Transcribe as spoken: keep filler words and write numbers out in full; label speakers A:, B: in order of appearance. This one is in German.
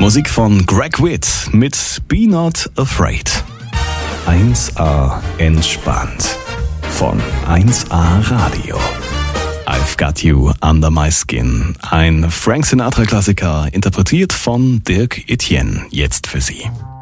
A: Musik von Greg Witt mit Be Not Afraid. eins A entspannt von eins A Radio. I've Got You Under My Skin. Ein Frank Sinatra-Klassiker, interpretiert von Dirk Etienne. Jetzt für Sie.